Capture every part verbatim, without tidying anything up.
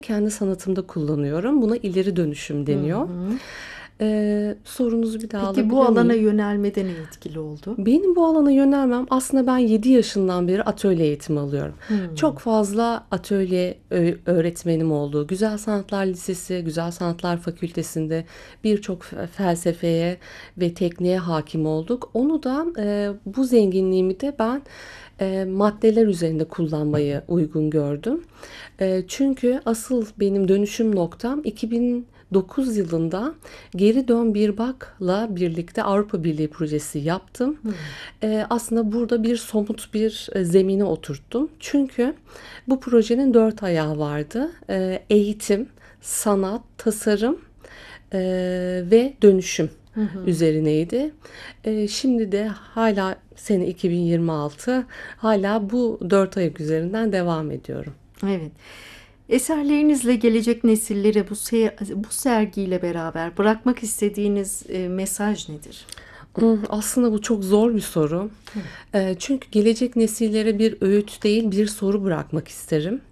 Kendi sanatımda kullanıyorum. Buna ileri dönüşüm Hı deniyor. hı. Eee, sorunuzu bir daha Peki bu alabilir alana miyim? yönelmede ne etkili oldu? Benim bu alana yönelmem aslında ben yedi yaşından beri atölye eğitimi alıyorum. Çok Hımm. fazla atölye ö- öğretmenim oldu. Güzel Sanatlar Lisesi, Güzel Sanatlar Fakültesi'nde birçok fe- felsefeye ve tekniğe hakim olduk. Onu da e, bu zenginliğimi de ben e, maddeler üzerinde kullanmayı uygun gördüm. E, çünkü asıl benim dönüşüm noktam iki bin dokuz yılında Geri Dön Bir Bak'la birlikte Avrupa Birliği projesi yaptım. Hımm. Ee, aslında burada bir somut bir e, zemine oturttum. Çünkü bu projenin dört ayağı vardı. Ee, eğitim, sanat, tasarım e, ve dönüşüm Hı hı. üzerineydi. Ee, şimdi de hala sene iki bin yirmi altı hala bu dört ayak üzerinden devam ediyorum. Evet. Eserlerinizle gelecek nesillere bu se bu sergiyle beraber bırakmak istediğiniz, eee, mesaj nedir? Hmm, Aslında bu çok zor bir soru. Evet. Eee, Çünkü gelecek nesillere bir öğüt değil bir soru bırakmak isterim.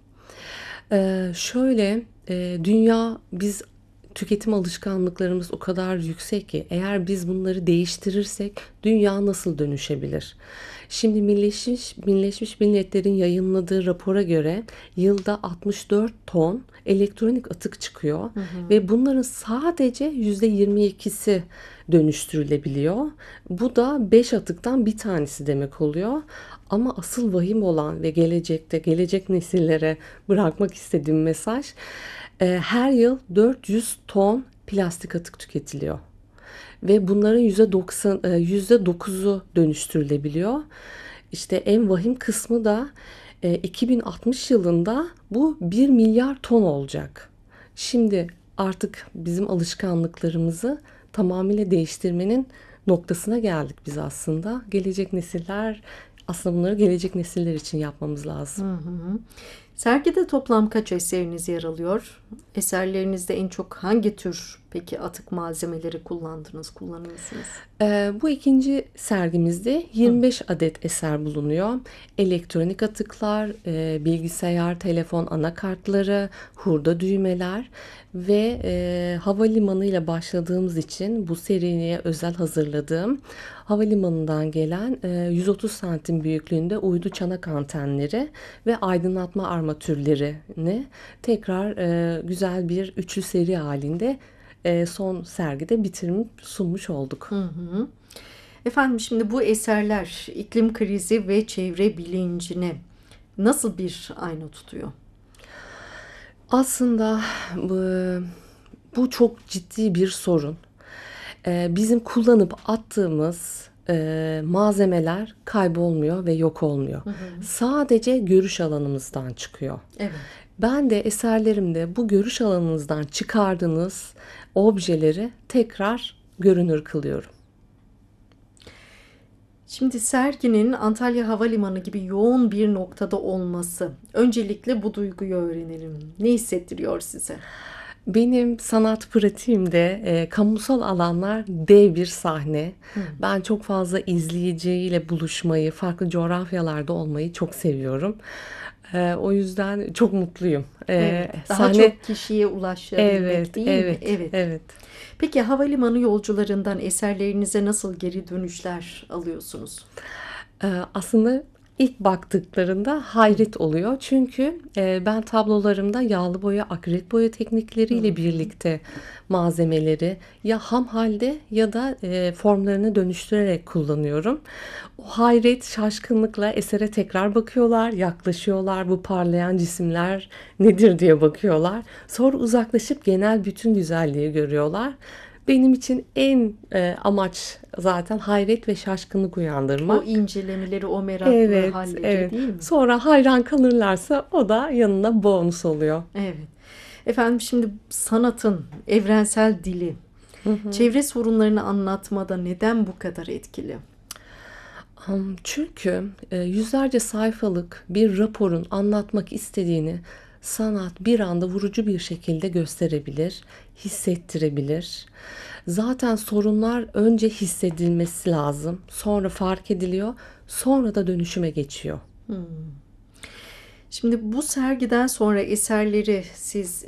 Eee, şöyle, eee, dünya biz tüketim alışkanlıklarımız o kadar yüksek ki eğer biz bunları değiştirirsek dünya nasıl dönüşebilir? Şimdi Birleşmiş, Birleşmiş Milletler'in yayınladığı rapora göre yılda altmış dört ton elektronik atık çıkıyor Hı hı. ve bunların sadece yüzde yirmi ikisi dönüştürülebiliyor. Bu da beş atıktan bir tanesi demek oluyor. Ama asıl vahim olan ve gelecekte gelecek nesillere bırakmak istediğim mesaj e, her yıl dört yüz ton plastik atık tüketiliyor. Ve bunların yüzde doksan, e, yüzde dokuzu dönüştürülebiliyor. İşte en vahim kısmı da e, iki bin altmış yılında bu bir milyar ton olacak. Şimdi artık bizim alışkanlıklarımızı tamamıyla değiştirmenin noktasına geldik biz aslında. Gelecek nesiller aslında bunları gelecek nesiller için yapmamız lazım. Hı hı. Sergide toplam kaç eseriniz yer alıyor? Eserlerinizde en çok hangi tür peki atık malzemeleri kullandınız, kullanıyorsunuz? Ee, bu ikinci sergimizde Hı. yirmi beş adet eser bulunuyor. Elektronik atıklar, e, bilgisayar, telefon anakartları, hurda düğmeler ve e, havalimanı ile başladığımız için bu seriye özel hazırladığım havalimanından gelen e, yüz otuz santim büyüklüğünde uydu çanak antenleri ve aydınlatma armatürlerini tekrar e, güzel bir üçlü seri halinde e, son sergide bitirip sunmuş olduk. Hı hı. Efendim şimdi bu eserler iklim krizi ve çevre bilincine nasıl bir ayna tutuyor? Aslında bu, bu çok ciddi bir sorun. E, bizim kullanıp attığımız e, malzemeler kaybolmuyor ve yok olmuyor. Hı hı. Sadece görüş alanımızdan çıkıyor. Evet. Ben de eserlerimde bu görüş alanınızdan çıkardığınız objeleri tekrar görünür kılıyorum. Şimdi serginin Antalya Havalimanı gibi yoğun bir noktada olması, öncelikle bu duyguyu öğrenelim. Ne hissettiriyor size? Benim sanat pratiğimde e, kamusal alanlar dev bir sahne. Hı. Ben çok fazla izleyiciyle buluşmayı, farklı coğrafyalarda olmayı çok seviyorum. E, o yüzden çok mutluyum. E, Evet, daha sahne, çok kişiye ulaşabilmek evet, değil mi? evet, Evet. evet. Peki havalimanı yolcularından eserlerinize nasıl geri dönüşler alıyorsunuz? Ee, Aslında ilk baktıklarında Hı hayret oluyor. Çünkü e, ben tablolarımda yağlı boya, akrilik boya hı. teknikleriyle Hı. birlikte malzemeleri ya ham halde ya da e, formlarını dönüştürerek kullanıyorum. O hayret, şaşkınlıkla esere tekrar bakıyorlar, yaklaşıyorlar. Bu parlayan cisimler nedir diye bakıyorlar. Sonra uzaklaşıp genel bütün güzelliği görüyorlar. Benim için en e, amaç zaten hayret ve şaşkınlık O uyandırmak. incelemeleri, o meraklı Evet, halleri evet. değil mi? Sonra hayran kalırlarsa o da yanına bonus oluyor. Evet. Efendim şimdi sanatın evrensel dili, Hı hı. çevre sorunlarını anlatmada neden bu kadar etkili? Am, Çünkü e, yüzlerce sayfalık bir raporun anlatmak istediğini sanat bir anda vurucu bir şekilde gösterebilir, hissettirebilir. Zaten sorunlar önce hissedilmesi lazım, sonra fark ediliyor, sonra da dönüşüme geçiyor. Hmm. Şimdi bu sergiden sonra eserleri siz